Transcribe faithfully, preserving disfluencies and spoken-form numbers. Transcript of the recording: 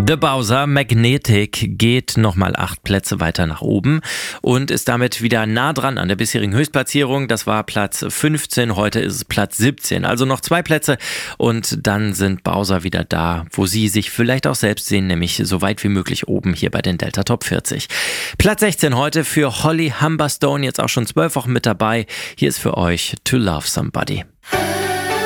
The Bowser Magnetic geht nochmal acht Plätze weiter nach oben und ist damit wieder nah dran an der bisherigen Höchstplatzierung. Das war Platz fünfzehn, heute ist es Platz siebzehn. Also noch zwei Plätze und dann sind Bowser wieder da, wo sie sich vielleicht auch selbst sehen, nämlich so weit wie möglich oben hier bei den Delta Top vierzig. Platz sechzehn heute für Holly Humberstone, jetzt auch schon zwölf Wochen mit dabei. Hier ist für euch To Love Somebody.